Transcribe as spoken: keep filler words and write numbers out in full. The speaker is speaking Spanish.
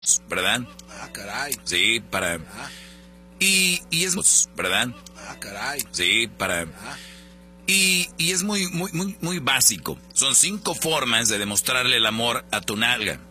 ¿verdad? Ah, caray. Sí, para... Ah, Y, y es... ¿verdad? ah, caray. Sí, para... Ah, Y, y es muy, muy, muy, muy básico. Son cinco formas de demostrarle el amor a tu nalga.